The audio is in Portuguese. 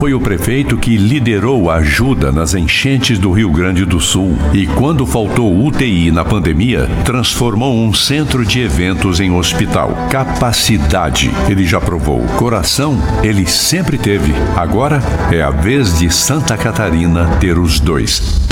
Foi o prefeito que liderou a ajuda nas enchentes do Rio Grande do Sul e, quando faltou UTI na pandemia, transformou um centro de eventos em hospital. Capacidade, ele já provou. Coração, ele sempre teve. Agora é a vez de Santa Catarina ter os dois.